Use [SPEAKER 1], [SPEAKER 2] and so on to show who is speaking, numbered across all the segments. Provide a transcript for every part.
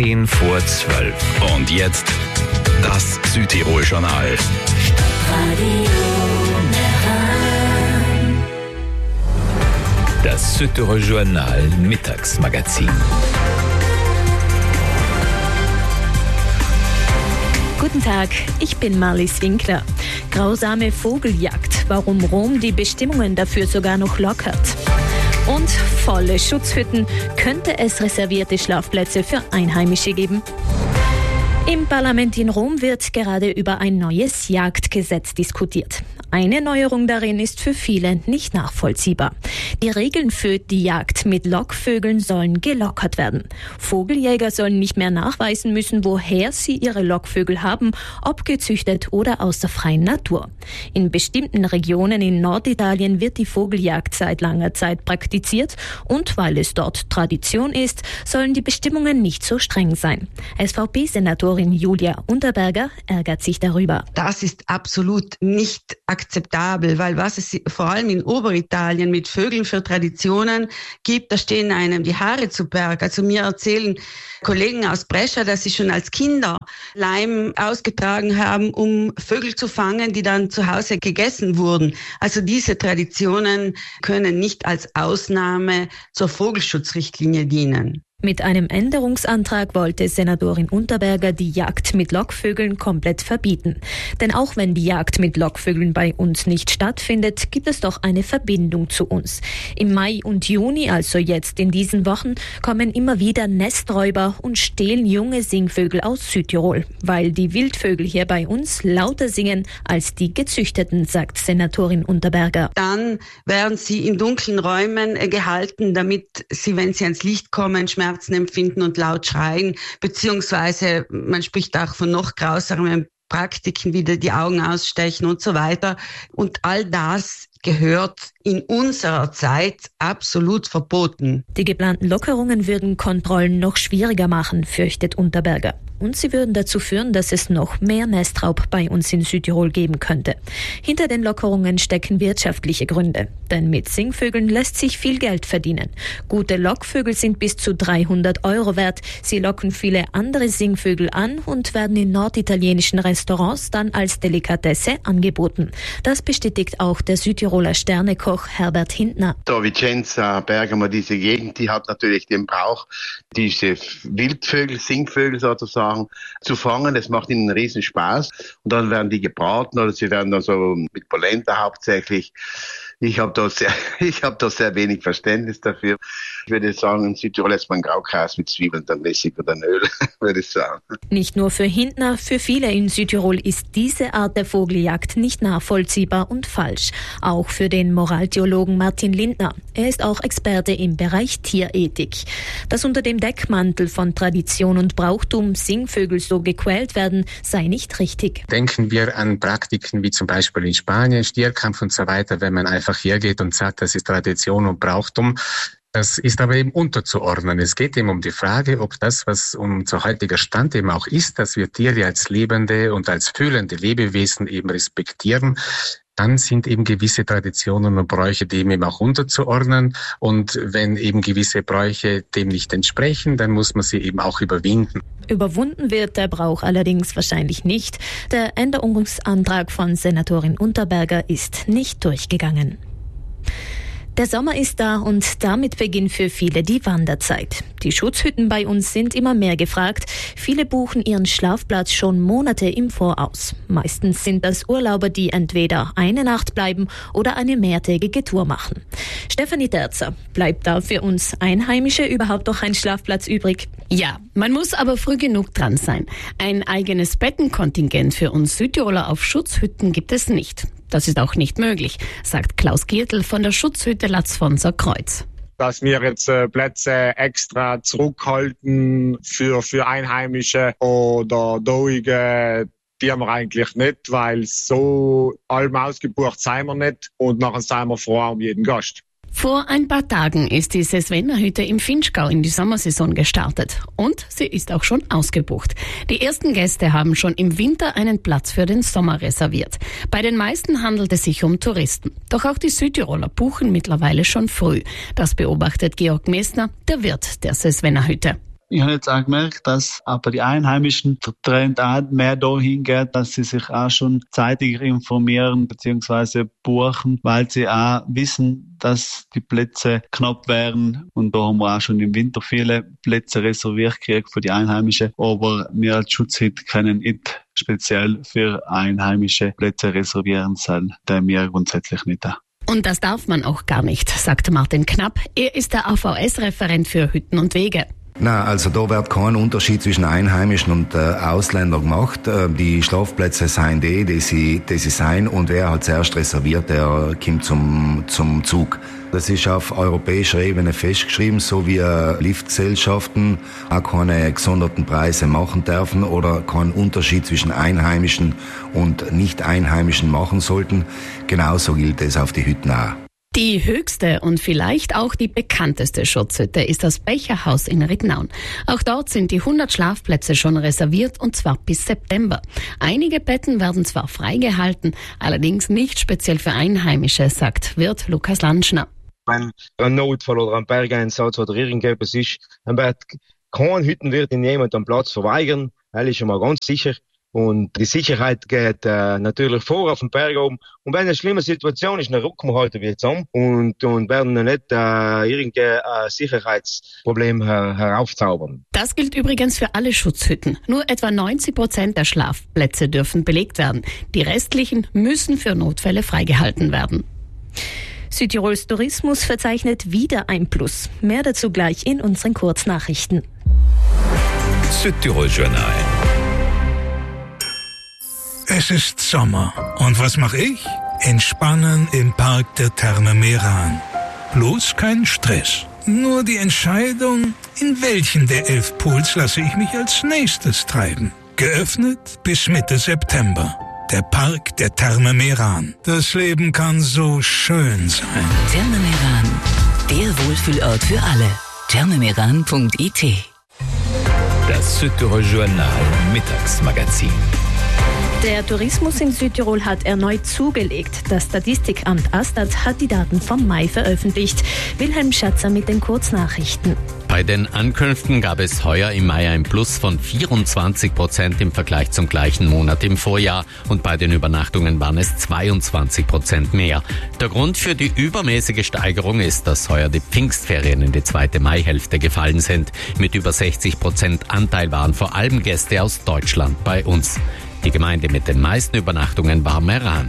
[SPEAKER 1] 10 vor 12.
[SPEAKER 2] Und jetzt das Südtirol-Journal.
[SPEAKER 1] Das Südtirol-Journal Mittagsmagazin.
[SPEAKER 3] Guten Tag, ich bin Marlies Winkler. Grausame Vogeljagd, warum Rom die Bestimmungen dafür sogar noch lockert. Und volle Schutzhütten, könnte es reservierte Schlafplätze für Einheimische geben? Im Parlament in Rom wird gerade über ein neues Jagdgesetz diskutiert. Eine Neuerung darin ist für viele nicht nachvollziehbar. Die Regeln für die Jagd mit Lockvögeln sollen gelockert werden. Vogeljäger sollen nicht mehr nachweisen müssen, woher sie ihre Lockvögel haben, ob gezüchtet oder aus der freien Natur. In bestimmten Regionen in Norditalien wird die Vogeljagd seit langer Zeit praktiziert und weil es dort Tradition ist, sollen die Bestimmungen nicht so streng sein. SVP-Senatorin Julia Unterberger ärgert sich darüber.
[SPEAKER 4] Das ist absolut nicht akzeptabel, weil was es vor allem in Oberitalien mit Vögeln für Traditionen gibt, da stehen einem die Haare zu Berg. Also mir erzählen Kollegen aus Brescia, dass sie schon als Kinder Leim ausgetragen haben, um Vögel zu fangen, die dann zu Hause gegessen wurden. Also diese Traditionen können nicht als Ausnahme zur Vogelschutzrichtlinie dienen.
[SPEAKER 3] Mit einem Änderungsantrag wollte Senatorin Unterberger die Jagd mit Lockvögeln komplett verbieten. Denn auch wenn die Jagd mit Lockvögeln bei uns nicht stattfindet, gibt es doch eine Verbindung zu uns. Im Mai und Juni, also jetzt in diesen Wochen, kommen immer wieder Nesträuber und stehlen junge Singvögel aus Südtirol, weil die Wildvögel hier bei uns lauter singen als die gezüchteten, sagt Senatorin Unterberger.
[SPEAKER 4] Dann werden sie in dunklen Räumen gehalten, damit sie, wenn sie ans Licht kommen, Schmerzen empfinden und laut schreien, beziehungsweise man spricht auch von noch grausameren Praktiken, wie die Augen ausstechen und so weiter. Und all das gehört in unserer Zeit absolut verboten.
[SPEAKER 3] Die geplanten Lockerungen würden Kontrollen noch schwieriger machen, fürchtet Unterberger. Und sie würden dazu führen, dass es noch mehr Nestraub bei uns in Südtirol geben könnte. Hinter den Lockerungen stecken wirtschaftliche Gründe. Denn mit Singvögeln lässt sich viel Geld verdienen. Gute Lockvögel sind bis zu 300 € wert. Sie locken viele andere Singvögel an und werden in norditalienischen Restaurants dann als Delikatesse angeboten. Das bestätigt auch der Südtiroler Sternekoch Herbert Hintner.
[SPEAKER 5] Da Vicenza, Bergamo, diese Gegend, die hat natürlich den Brauch, diese Wildvögel, Singvögel sozusagen, zu fangen. Das macht ihnen einen riesen Spaß. Und dann werden die gebraten oder sie werden dann so mit Polenta hauptsächlich. Ich habe da sehr wenig Verständnis dafür. Ich würde sagen, in Südtirol ist man Graukäse mit Zwiebeln, dann Essig oder Öl, würde ich sagen.
[SPEAKER 3] Nicht nur für Hintner, für viele in Südtirol ist diese Art der Vogeljagd nicht nachvollziehbar und falsch. Auch für den Moraltheologen Martin Lindner. Er ist auch Experte im Bereich Tierethik. Dass unter dem Deckmantel von Tradition und Brauchtum Singvögel so gequält werden, sei nicht richtig.
[SPEAKER 6] Denken wir an Praktiken wie zum Beispiel in Spanien, Stierkampf und so weiter, wenn man einfach hergeht und sagt, das ist Tradition und Brauchtum. Das ist aber eben unterzuordnen. Es geht eben um die Frage, ob das, was unser heutiger Stand eben auch ist, dass wir Tiere als lebende und als fühlende Lebewesen eben respektieren, dann sind eben gewisse Traditionen und Bräuche dem eben auch unterzuordnen. Und wenn eben gewisse Bräuche dem nicht entsprechen, dann muss man sie eben auch überwinden.
[SPEAKER 3] Überwunden wird der Brauch allerdings wahrscheinlich nicht. Der Änderungsantrag von Senatorin Unterberger ist nicht durchgegangen. Der Sommer ist da und damit beginnt für viele die Wanderzeit. Die Schutzhütten bei uns sind immer mehr gefragt. Viele buchen ihren Schlafplatz schon Monate im Voraus. Meistens sind das Urlauber, die entweder eine Nacht bleiben oder eine mehrtägige Tour machen. Stefanie Terzer, bleibt da für uns Einheimische überhaupt noch ein Schlafplatz übrig?
[SPEAKER 7] Ja, man muss aber früh genug dran sein. Ein eigenes Bettenkontingent für uns Südtiroler auf Schutzhütten gibt es nicht. Das ist auch nicht möglich, sagt Klaus Giertl von der Schutzhütte Latzfonser Kreuz.
[SPEAKER 8] Dass wir jetzt Plätze extra zurückhalten für Einheimische oder Dauige, die haben wir eigentlich nicht, weil so allem ausgebucht sind wir nicht und nachher sind wir froh um jeden Gast.
[SPEAKER 7] Vor ein paar Tagen ist die Sesvenna-Hütte im Finchgau in die Sommersaison gestartet. Und sie ist auch schon ausgebucht. Die ersten Gäste haben schon im Winter einen Platz für den Sommer reserviert. Bei den meisten handelt es sich um Touristen. Doch auch die Südtiroler buchen mittlerweile schon früh. Das beobachtet Georg Messner, der Wirt der Sesvenna-Hütte.
[SPEAKER 9] Ich habe jetzt auch gemerkt, dass aber die Einheimischen der Trend auch mehr dahin geht, dass sie sich auch schon zeitiger informieren bzw. buchen, weil sie auch wissen, dass die Plätze knapp wären. Und da haben wir auch schon im Winter viele Plätze reserviert gekriegt für die Einheimischen. Aber wir als Schutzhütte können nicht speziell für einheimische Plätze reservieren sein, da wir grundsätzlich nicht da.
[SPEAKER 7] Und das darf man auch gar nicht, sagt Martin Knapp. Er ist der AVS-Referent für Hütten und Wege.
[SPEAKER 10] Nein, also da wird kein Unterschied zwischen Einheimischen und Ausländern gemacht. Die Schlafplätze sind die sie sein, und wer hat zuerst reserviert, der kommt zum Zug. Das ist auf europäischer Ebene festgeschrieben, so wie Liftgesellschaften auch keine gesonderten Preise machen dürfen oder keinen Unterschied zwischen Einheimischen und Nicht-Einheimischen machen sollten. Genauso gilt es auf die Hütten auch.
[SPEAKER 7] Die höchste und vielleicht auch die bekannteste Schutzhütte ist das Becherhaus in Ridnaun. Auch dort sind die 100 Schlafplätze schon reserviert, und zwar bis September. Einige Betten werden zwar freigehalten, allerdings nicht speziell für Einheimische, sagt Wirt Lukas Landschner.
[SPEAKER 11] Wenn ein Notfall oder ein Bergeinsatz oder irgendetwas ist, dann wird kein Hüttenwirt in jemand am Platz verweigern, weil ich schon mal ganz sicher. Und die Sicherheit geht natürlich vor auf den Berg oben. Und wenn eine schlimme Situation ist, dann rücken wir halt wieder zusammen und werden nicht irgendein Sicherheitsproblem heraufzaubern.
[SPEAKER 7] Das gilt übrigens für alle Schutzhütten. Nur etwa 90% der Schlafplätze dürfen belegt werden. Die restlichen müssen für Notfälle freigehalten werden.
[SPEAKER 3] Südtirols Tourismus verzeichnet wieder ein Plus. Mehr dazu gleich in unseren Kurznachrichten.
[SPEAKER 1] Südtirol Journal.
[SPEAKER 12] Es ist Sommer. Und was mache ich? Entspannen im Park der Therme Meran. Bloß kein Stress. Nur die Entscheidung, in welchen der 11 Pools lasse ich mich als nächstes treiben. Geöffnet bis Mitte September. Der Park der Therme Meran. Das Leben kann so schön sein.
[SPEAKER 13] Therme Meran. Der Wohlfühlort für alle. thermemeran.it.
[SPEAKER 1] Das Südtirol Journal Mittagsmagazin.
[SPEAKER 3] Der Tourismus in Südtirol hat erneut zugelegt. Das Statistikamt Astat hat die Daten vom Mai veröffentlicht. Wilhelm Schatzer mit den Kurznachrichten.
[SPEAKER 14] Bei den Ankünften gab es heuer im Mai ein Plus von 24% im Vergleich zum gleichen Monat im Vorjahr, und bei den Übernachtungen waren es 22% mehr. Der Grund für die übermäßige Steigerung ist, dass heuer die Pfingstferien in die zweite Maihälfte gefallen sind. Mit über 60% Anteil waren vor allem Gäste aus Deutschland bei uns. Die Gemeinde mit den meisten Übernachtungen war Meran.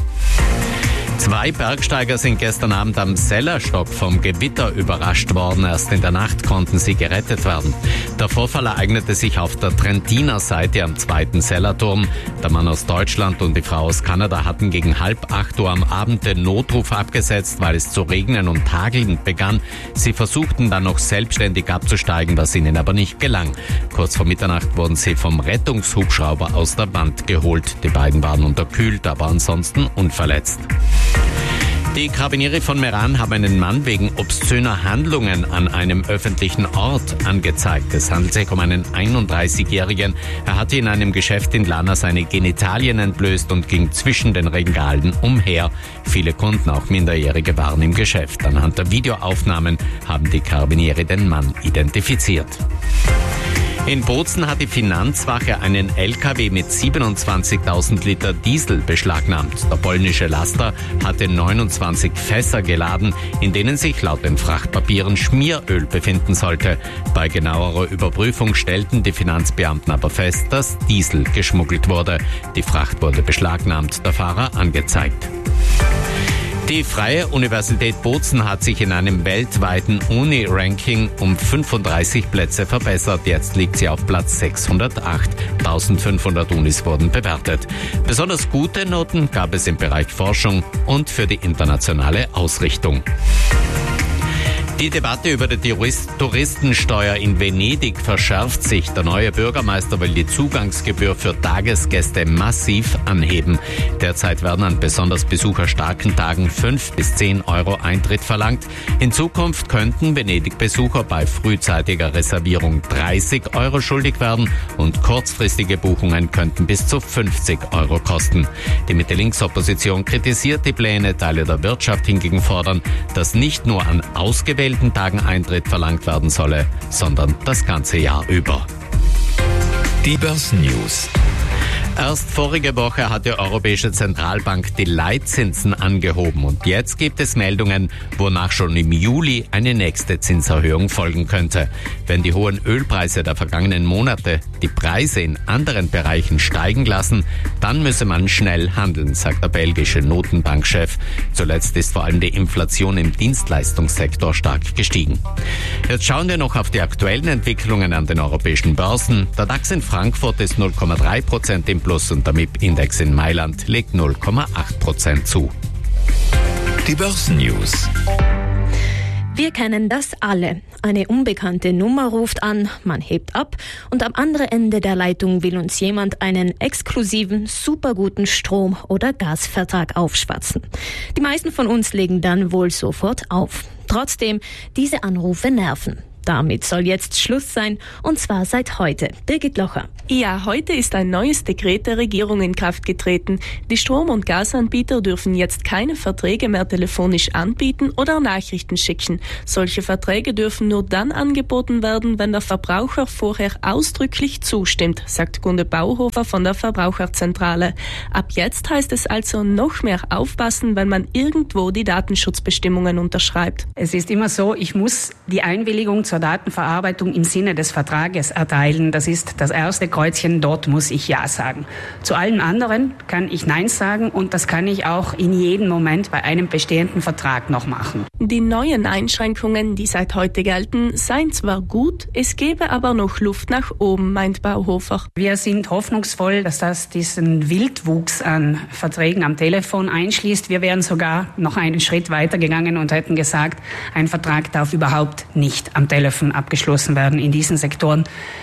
[SPEAKER 14] 2 Bergsteiger sind gestern Abend am Sellerstock vom Gewitter überrascht worden. Erst in der Nacht konnten sie gerettet werden. Der Vorfall ereignete sich auf der Trentiner Seite am 2. Sellerturm. Der Mann aus Deutschland und die Frau aus Kanada hatten gegen 7:30 Uhr am Abend den Notruf abgesetzt, weil es zu regnen und hageln begann. Sie versuchten dann noch selbstständig abzusteigen, was ihnen aber nicht gelang. Kurz vor Mitternacht wurden sie vom Rettungshubschrauber aus der Wand geholt. Die beiden waren unterkühlt, aber ansonsten unverletzt. Die Karabinieri von Meran haben einen Mann wegen obszöner Handlungen an einem öffentlichen Ort angezeigt. Es handelt sich um einen 31-Jährigen. Er hatte in einem Geschäft in Lana seine Genitalien entblößt und ging zwischen den Regalen umher. Viele Kunden, auch Minderjährige, waren im Geschäft. Anhand der Videoaufnahmen haben die Karabinieri den Mann identifiziert. In Bozen hat die Finanzwache einen LKW mit 27.000 Liter Diesel beschlagnahmt. Der polnische Laster hatte 29 Fässer geladen, in denen sich laut den Frachtpapieren Schmieröl befinden sollte. Bei genauerer Überprüfung stellten die Finanzbeamten aber fest, dass Diesel geschmuggelt wurde. Die Fracht wurde beschlagnahmt, der Fahrer angezeigt. Die Freie Universität Bozen hat sich in einem weltweiten Uni-Ranking um 35 Plätze verbessert. Jetzt liegt sie auf Platz 608. 1500 Unis wurden bewertet. Besonders gute Noten gab es im Bereich Forschung und für die internationale Ausrichtung. Die Debatte über die Touristensteuer in Venedig verschärft sich. Der neue Bürgermeister will die Zugangsgebühr für Tagesgäste massiv anheben. Derzeit werden an besonders besucherstarken Tagen 5 bis 10 Euro Eintritt verlangt. In Zukunft könnten Venedig-Besucher bei frühzeitiger Reservierung 30 Euro schuldig werden und kurzfristige Buchungen könnten bis zu 50 Euro kosten. Die Mitte-Links-Opposition kritisiert die Pläne, Teile der Wirtschaft hingegen fordern, dass nicht nur an ausgewählten ausgewählten Tagen Eintritt verlangt werden solle, sondern das ganze Jahr über.
[SPEAKER 1] Die Börsennews.
[SPEAKER 14] Erst vorige Woche hat die Europäische Zentralbank die Leitzinsen angehoben und jetzt gibt es Meldungen, wonach schon im Juli eine nächste Zinserhöhung folgen könnte. Wenn die hohen Ölpreise der vergangenen Monate die Preise in anderen Bereichen steigen lassen, dann müsse man schnell handeln, sagt der belgische Notenbankchef. Zuletzt ist vor allem die Inflation im Dienstleistungssektor stark gestiegen. Jetzt schauen wir noch auf die aktuellen Entwicklungen an den europäischen Börsen. Der DAX in Frankfurt ist 0,3% im Plus und der MIP-Index in Mailand legt 0,8% zu.
[SPEAKER 1] Die Börsennews.
[SPEAKER 3] Wir kennen das alle. Eine unbekannte Nummer ruft an, man hebt ab und am anderen Ende der Leitung will uns jemand einen exklusiven, superguten Strom- oder Gasvertrag aufschwatzen. Die meisten von uns legen dann wohl sofort auf. Trotzdem, diese Anrufe nerven. Damit soll jetzt Schluss sein, und zwar seit heute. Birgit Locher.
[SPEAKER 15] Ja, heute ist ein neues Dekret der Regierung in Kraft getreten. Die Strom- und Gasanbieter dürfen jetzt keine Verträge mehr telefonisch anbieten oder Nachrichten schicken. Solche Verträge dürfen nur dann angeboten werden, wenn der Verbraucher vorher ausdrücklich zustimmt, sagt Gunde Bauhofer von der Verbraucherzentrale. Ab jetzt heißt es also noch mehr aufpassen, wenn man irgendwo die Datenschutzbestimmungen unterschreibt.
[SPEAKER 16] Es ist immer so, ich muss die Einwilligung zur Datenverarbeitung im Sinne des Vertrages erteilen. Das ist das erste Kreuzchen, dort muss ich Ja sagen. Zu allen anderen kann ich Nein sagen und das kann ich auch in jedem Moment bei einem bestehenden Vertrag noch machen.
[SPEAKER 15] Die neuen Einschränkungen, die seit heute gelten, seien zwar gut, es gebe aber noch Luft nach oben, meint Bauhofer.
[SPEAKER 16] Wir sind hoffnungsvoll, dass das diesen Wildwuchs an Verträgen am Telefon einschließt. Wir wären sogar noch einen Schritt weiter gegangen und hätten gesagt, ein Vertrag darf überhaupt nicht am Telefon abgeschlossen werden in diesen Sektoren.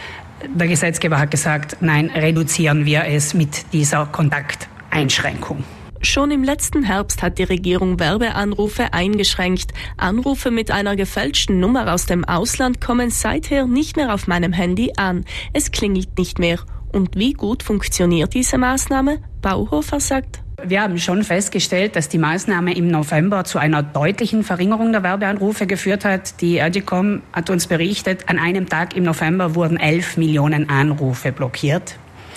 [SPEAKER 16] Der Gesetzgeber hat gesagt, nein, reduzieren wir es mit dieser Kontakteinschränkung.
[SPEAKER 15] Schon im letzten Herbst hat die Regierung Werbeanrufe eingeschränkt. Anrufe mit einer gefälschten Nummer aus dem Ausland kommen seither nicht mehr auf meinem Handy an. Es klingelt nicht mehr. Und wie gut funktioniert diese Maßnahme? Bauhofer sagt:
[SPEAKER 16] Wir haben schon festgestellt, dass die Maßnahme im November zu einer deutlichen Verringerung der Werbeanrufe geführt hat. Die RGCOM hat uns berichtet, an einem Tag im November wurden 11 Millionen Anrufe blockiert.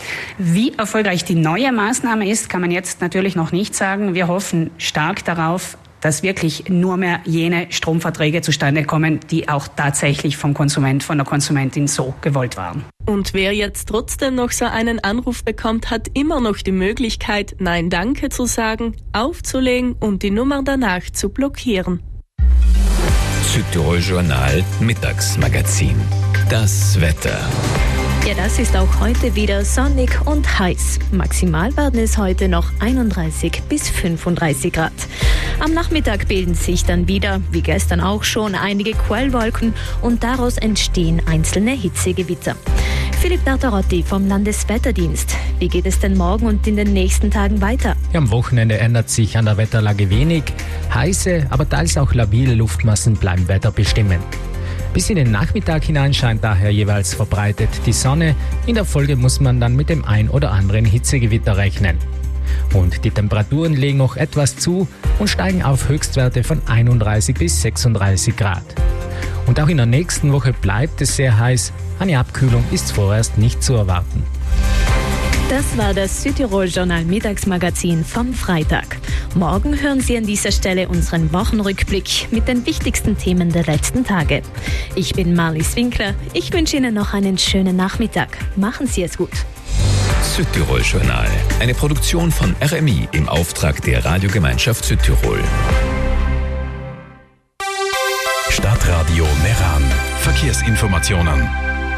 [SPEAKER 16] Wie erfolgreich die neue Maßnahme ist, kann man jetzt natürlich noch nicht sagen. Wir hoffen stark darauf, dass wirklich nur mehr jene Stromverträge zustande kommen, die auch tatsächlich vom Konsument, von der Konsumentin so gewollt waren.
[SPEAKER 15] Und wer jetzt trotzdem noch so einen Anruf bekommt, hat immer noch die Möglichkeit, Nein, danke zu sagen, aufzulegen und die Nummer danach zu blockieren.
[SPEAKER 1] Südtirol Journal Mittagsmagazin. Das Wetter.
[SPEAKER 3] Ja, das ist auch heute wieder sonnig und heiß. Maximal werden es heute noch 31 bis 35 Grad. Am Nachmittag bilden sich dann wieder, wie gestern auch schon, einige Quellwolken und daraus entstehen einzelne Hitzegewitter. Philipp Bertarotti vom Landeswetterdienst. Wie geht es denn morgen und in den nächsten Tagen weiter?
[SPEAKER 17] Ja, am Wochenende ändert sich an der Wetterlage wenig. Heiße, aber teils auch labile Luftmassen bleiben wetterbestimmend. Bis in den Nachmittag hinein scheint daher jeweils verbreitet die Sonne. In der Folge muss man dann mit dem ein oder anderen Hitzegewitter rechnen. Und die Temperaturen legen noch etwas zu und steigen auf Höchstwerte von 31 bis 36 Grad. Und auch in der nächsten Woche bleibt es sehr heiß. Eine Abkühlung ist vorerst nicht zu erwarten.
[SPEAKER 3] Das war das Südtirol Journal Mittagsmagazin vom Freitag. Morgen hören Sie an dieser Stelle unseren Wochenrückblick mit den wichtigsten Themen der letzten Tage. Ich bin Marlies Winkler. Ich wünsche Ihnen noch einen schönen Nachmittag. Machen Sie es gut.
[SPEAKER 1] Südtirol Journal. Eine Produktion von RMI im Auftrag der Radiogemeinschaft Südtirol.
[SPEAKER 2] Stadtradio Meran. Verkehrsinformationen.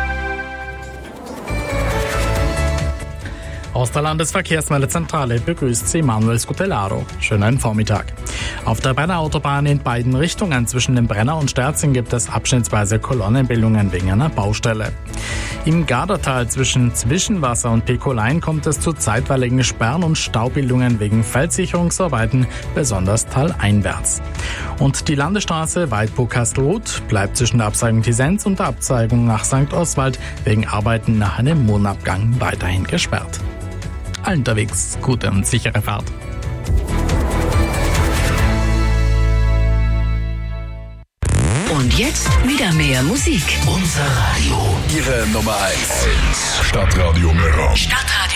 [SPEAKER 18] Aus der Landesverkehrsmeldezentrale begrüßt Sie Manuel Scutellaro. Schönen Vormittag. Auf der Brenner Autobahn in beiden Richtungen zwischen dem Brenner und Sterzing gibt es abschnittsweise Kolonnenbildungen wegen einer Baustelle. Im Gardertal zwischen Zwischenwasser und Pekolein kommt es zu zeitweiligen Sperren und Staubildungen wegen Feldsicherungsarbeiten, besonders taleinwärts. Und die Landesstraße Weidburg-Kastelruth bleibt zwischen der Abzweigung Tisenz und der Abzweigung nach St. Oswald wegen Arbeiten nach einem Mondabgang weiterhin gesperrt. Allen unterwegs gute und sichere Fahrt.
[SPEAKER 13] Jetzt wieder mehr Musik.
[SPEAKER 2] Unser Radio. Ihre Nummer 1. Stadtradio Meran.
[SPEAKER 13] Stadtradio